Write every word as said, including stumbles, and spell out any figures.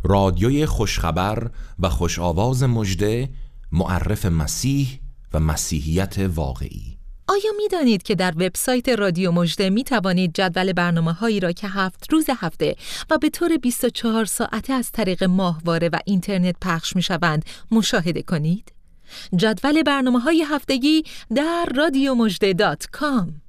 رادیوی خوشخبر و خوش آواز مژده، معرف مسیح و مسیحیت واقعی. آیا می دانید که در وبسایت رادیو مژده می توانید جدول برنامه‌هایی را که هفت روز هفته و به طور بیست و چهار ساعته از طریق ماهواره و اینترنت پخش می شوند مشاهده کنید؟ جدول برنامه‌های هفتگی در رادیو مژده دات کام.